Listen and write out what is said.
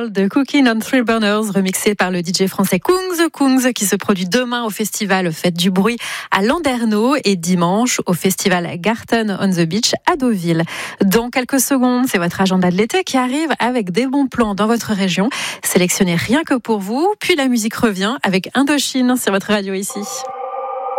World de Cooking on Three Burners, remixé par le DJ français Kungs, qui se produit demain au festival Fête du Bruit à Landerneau et dimanche au festival Garten on the Beach à Deauville. Dans quelques secondes, c'est votre agenda de l'été qui arrive avec des bons plans dans votre région, sélectionnés rien que pour vous. Puis la musique revient avec Indochine sur votre radio ici.